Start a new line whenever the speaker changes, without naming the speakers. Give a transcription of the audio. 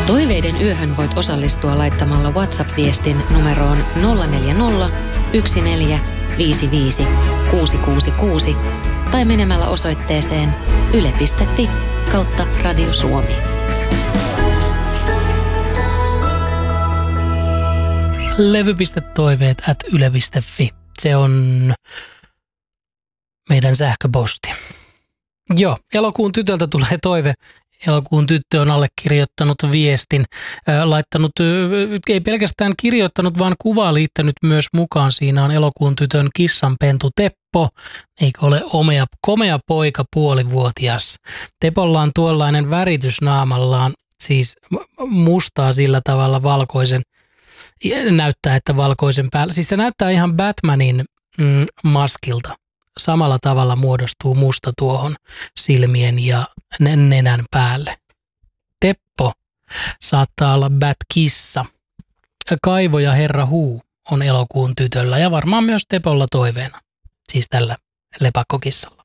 Toiveiden yöhön voit osallistua laittamalla WhatsApp-viestin numeroon 040 1455 666 tai menemällä osoitteeseen yle.fi/Radio Suomi.
levy.toiveet@yle.fi. Se on meidän sähköposti. Joo, elokuun tytöltä tulee toive. Elokuun tyttö on allekirjoittanut viestin, laittanut, ei pelkästään kirjoittanut, vaan kuvaa liittänyt myös mukaan. Siinä on elokuun tytön kissanpentu Teppo, eikö ole komea poika, puolivuotias. Tepolla on tuollainen väritys naamallaan, siis mustaa sillä tavalla valkoisen, näyttää että valkoisen päällä. Siis se näyttää ihan Batmanin maskilta. Samalla tavalla muodostuu musta tuohon silmien ja nenän päälle. Teppo saattaa olla Bat-kissa. Kaivo ja Herra Huu on elokuun tytöllä ja varmaan myös Tepolla toiveena. Siis tällä lepakkokissalla.